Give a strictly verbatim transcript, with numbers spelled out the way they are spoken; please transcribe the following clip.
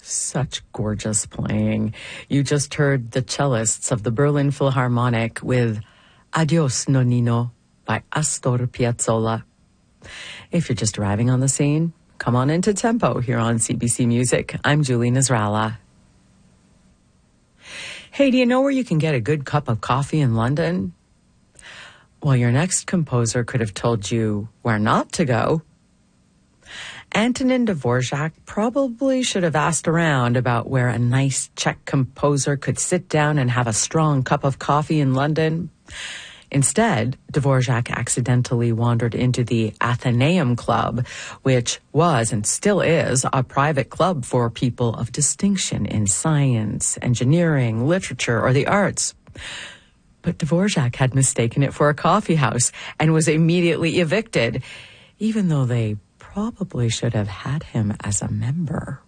Such gorgeous playing. You just heard the cellists of the Berlin Philharmonic with Adios Nonnino by Astor Piazzolla. If you're just arriving on the scene, come on into Tempo here on C B C Music. I'm Julie Nasrallah. Hey, do you know where you can get a good cup of coffee in London? Well, your next composer could have told you where not to go. Antonin Dvorak probably should have asked around about where a nice Czech composer could sit down and have a strong cup of coffee in London. Instead, Dvorak accidentally wandered into the Athenaeum Club, which was and still is a private club for people of distinction in science, engineering, literature, or the arts. But Dvorak had mistaken it for a coffee house and was immediately evicted, even though they probably should have had him as a member.